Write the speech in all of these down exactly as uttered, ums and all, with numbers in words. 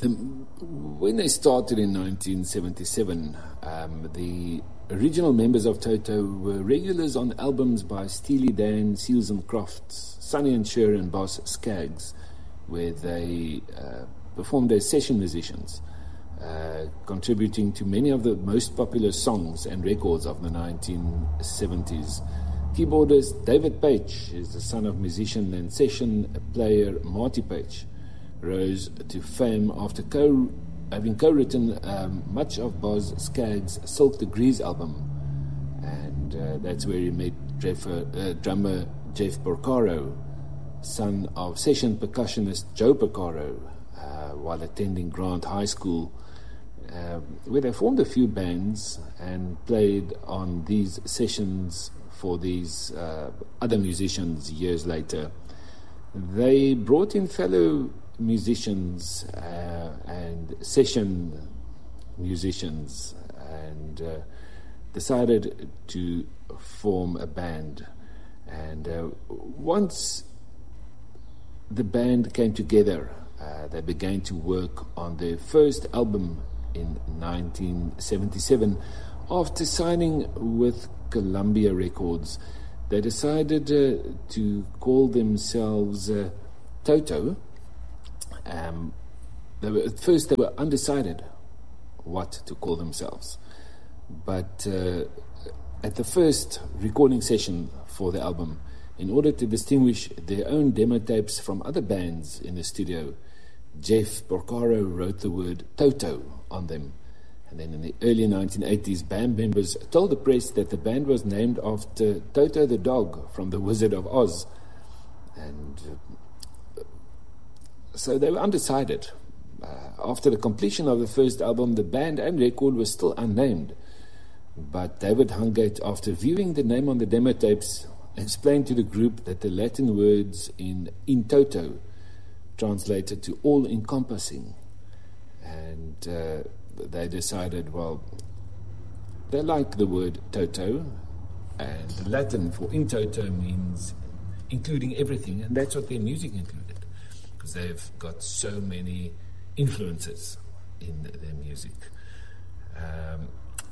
Um, when they started in nineteen seventy-seven, um, the original members of Toto were regulars on albums by Steely Dan, Seals and Crofts, Sonny and Cher and Boss Skaggs, where they uh, performed as session musicians, uh, contributing to many of the most popular songs and records of the nineteen seventies. Keyboardist David Paich is the son of musician and session player Marty Paich. Rose to fame after co- having co-written um, much of Boz Skaggs' Silk Degrees album, and uh, that's where he met Jeff, uh, drummer Jeff Porcaro, son of session percussionist Joe Porcaro, uh, while attending Grant High School, uh, where they formed a few bands and played on these sessions for these uh, other musicians years later. They brought in fellow musicians uh, and session musicians and uh, decided to form a band. And uh, once the band came together, uh, they began to work on their first album in nineteen seventy-seven. After signing with Columbia Records, they decided uh, to call themselves uh, Toto. Um, they were, at first they were undecided what to call themselves, but uh, at the first recording session for the album, in order to distinguish their own demo tapes from other bands in the studio, Jeff Porcaro wrote the word Toto on them. And then in the early nineteen eighties, band members told the press that the band was named after Toto the dog from The Wizard of Oz. And uh, so they were undecided. Uh, after the completion of the first album, the band and record were still unnamed. But David Hungate, after viewing the name on the demo tapes, explained to the group that the Latin words in in toto translated to all-encompassing. And uh, they decided, well, they like the word toto, and the Latin for in toto means including everything, and that's what their music included, because they've got so many influences in their music. Um,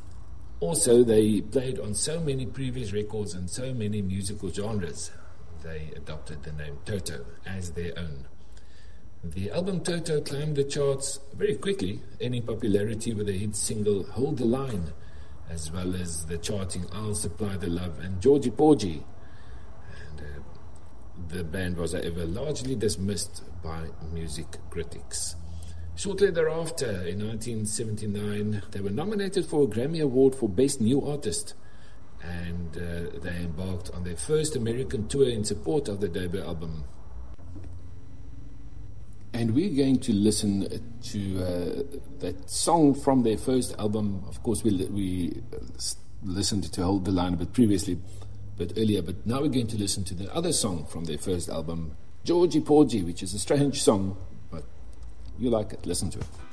also, they played on so many previous records and so many musical genres, they adopted the name Toto as their own. The album Toto climbed the charts very quickly, gaining popularity with the hit single Hold the Line, as well as the charting I'll Supply the Love and Georgie Porgy. And uh, the band was, however, largely dismissed by music critics. Shortly thereafter, in nineteen seventy-nine, they were nominated for a Grammy Award for Best New Artist, and uh, they embarked on their first American tour in support of the debut album. And we're going to listen to uh, that song from their first album. Of course, we we listened to Hold the Line a bit previously, but earlier. But now we're going to listen to the other song from their first album, Georgie Porgy, which is a strange song, but you like it. Listen to it.